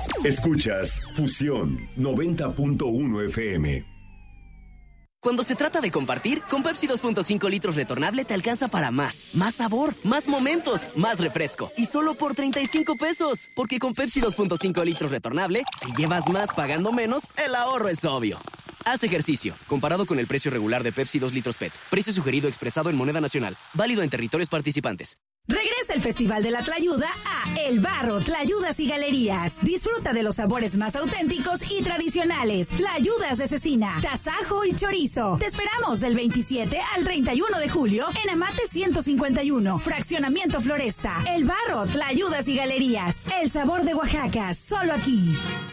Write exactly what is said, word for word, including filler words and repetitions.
Escuchas Fusión noventa punto uno F M. Cuando se trata de compartir, con Pepsi dos punto cinco litros retornable te alcanza para más. Más sabor, más momentos, más refresco. Y solo por treinta y cinco pesos. Porque con Pepsi dos punto cinco litros retornable, si llevas más pagando menos, el ahorro es obvio. Haz ejercicio. Comparado con el precio regular de Pepsi dos litros P E T. Precio sugerido expresado en moneda nacional. Válido en territorios participantes. Regresa el Festival de la Tlayuda a El Barro, Tlayudas y Galerías. Disfruta de los sabores más auténticos y tradicionales. Tlayudas de cecina, tasajo y chorizo. Te esperamos del veintisiete al treinta y uno de julio en Amate ciento cincuenta y uno, Fraccionamiento Floresta. El Barro, Tlayudas y Galerías. El sabor de Oaxaca, solo aquí.